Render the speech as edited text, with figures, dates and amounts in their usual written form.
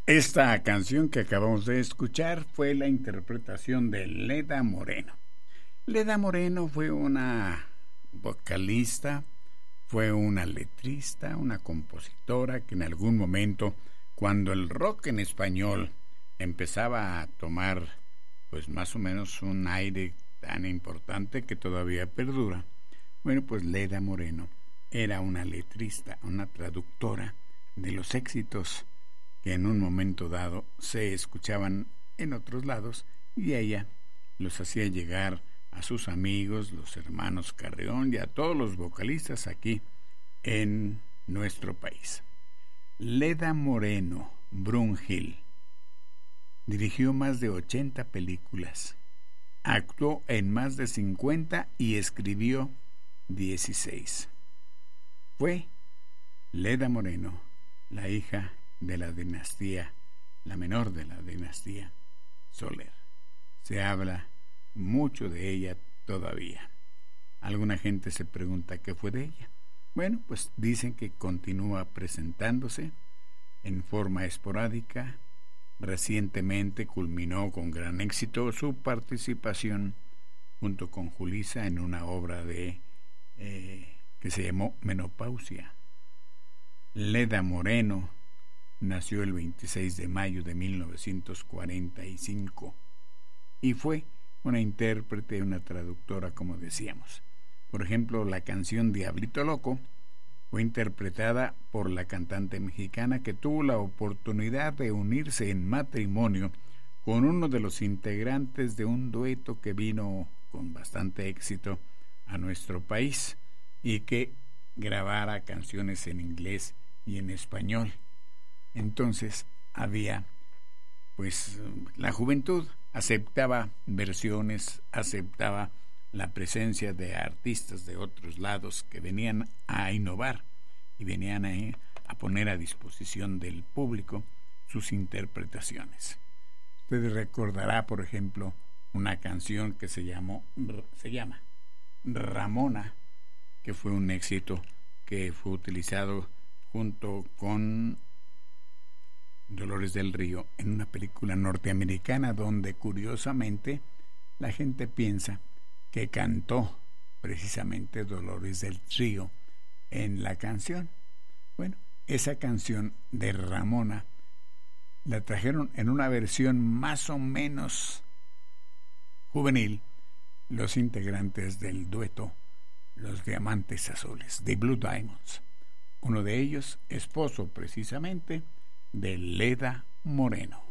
Esta canción que acabamos de escuchar fue la interpretación de Leda Moreno. Leda Moreno fue una vocalista, fue una letrista, una compositora que en algún momento, cuando el rock en español empezaba a tomar pues más o menos un aire tan importante que todavía perdura, bueno, pues Leda Moreno era una letrista, una traductora de los éxitos que en un momento dado se escuchaban en otros lados, y ella los hacía llegar a sus amigos, los hermanos Carreón, y a todos los vocalistas aquí en nuestro país. Leda Moreno Brunhill dirigió más de 80 películas, actuó en más de 50 y escribió 16. Fue Leda Moreno, la hija de la dinastía, la menor de la dinastía Soler. Se habla mucho de ella todavía. Alguna gente se pregunta qué fue de ella. Bueno, pues dicen que continúa presentándose en forma esporádica. Recientemente culminó con gran éxito su participación junto con Julissa en una obra de que se llamó Menopausia. Leda Moreno nació el 26 de mayo de 1945 y fue una intérprete, una traductora, como decíamos. Por ejemplo, la canción Diablito Loco fue interpretada por la cantante mexicana que tuvo la oportunidad de unirse en matrimonio con uno de los integrantes de un dueto que vino con bastante éxito a nuestro país y que grabara canciones en inglés y en español. Entonces había, pues, la juventud aceptaba versiones, aceptaba la presencia de artistas de otros lados que venían a innovar y venían a poner a disposición del público sus interpretaciones. Usted recordará, por ejemplo, una canción que se llama Ramona, que fue un éxito que fue utilizado junto con Dolores del Río en una película norteamericana donde curiosamente la gente piensa que cantó precisamente Dolores del Río en la canción. Bueno, esa canción de Ramona la trajeron en una versión más o menos juvenil los integrantes del dueto Los Diamantes Azules, The Blue Diamonds. Uno de ellos, esposo precisamente de Leda Moreno.